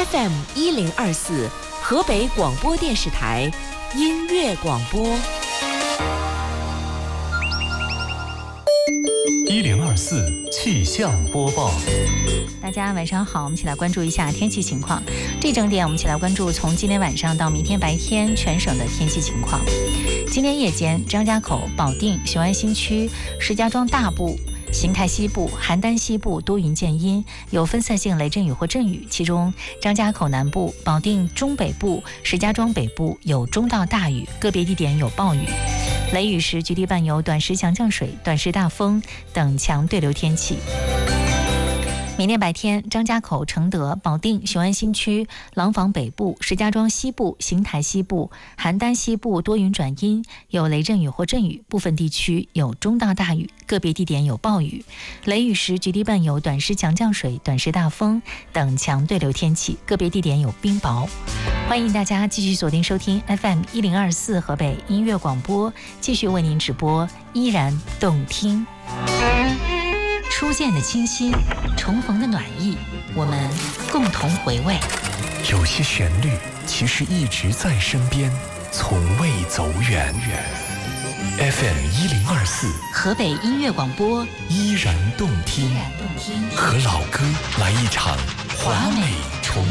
FM1024河北广播电视台音乐广播。 1024气象播报。 大家晚上好，我们一起来关注一下天气情况。这整点我们一起来关注从今天晚上到明天白天全省的天气情况。今天夜间，张家口、保定、雄安新区、石家庄大部、邢台西部、邯郸西部多云见阴，有分散性雷阵雨或阵雨，其中张家口南部、保定中北部、石家庄北部有中到大雨，个别地点有暴雨。雷雨时局地伴有短时强降水、短时大风等强对流天气。明天白天，张家口、承德、保定、雄安新区、廊坊北部、石家庄西部、邢台西部、邯郸西部多云转阴，有雷阵雨或阵雨，部分地区有中到大雨，个别地点有暴雨。雷雨时局地伴有短时强降水、短时大风等强对流天气，个别地点有冰雹。欢迎大家继续锁定收听 FM1024河北音乐广播，继续为您直播，依然动听。初见的清新，重逢的暖意，我们共同回味。 有些旋律其实一直在身边，从未走远。FM1024 河北音乐广播， 依然动听，和老歌来一场华美重